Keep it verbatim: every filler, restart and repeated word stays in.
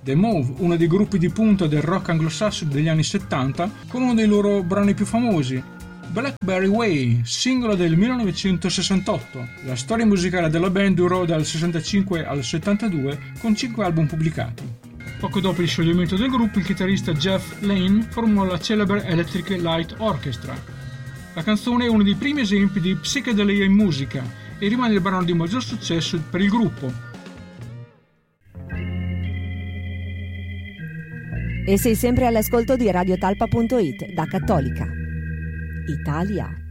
The Move, uno dei gruppi di punta del rock anglosassone degli anni settanta, con uno dei loro brani più famosi, Blackberry Way, singolo del millenovecentosessantotto. La storia musicale della band durò dal sessantacinque al settantadue, con cinque album pubblicati. Poco dopo il scioglimento del gruppo, il chitarrista Jeff Lane formò la celebre Electric Light Orchestra. La canzone è uno dei primi esempi di psichedelia in musica e rimane il brano di maggior successo per il gruppo. E sei sempre all'ascolto di radiotalpa punto it, da Cattolica Italia.